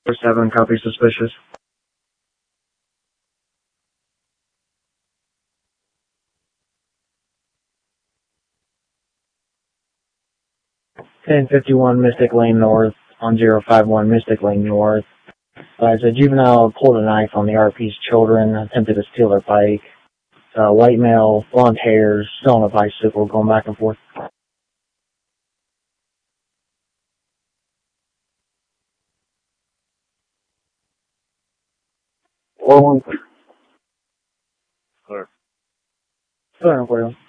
7, copy suspicious. 1051 Mystic Lane North on 051 Mystic Lane North. It's a juvenile pulled a knife on the RP's children, attempted to steal their bike. White male, blonde hairs, still on a bicycle, going back and forth. Clear. Clear,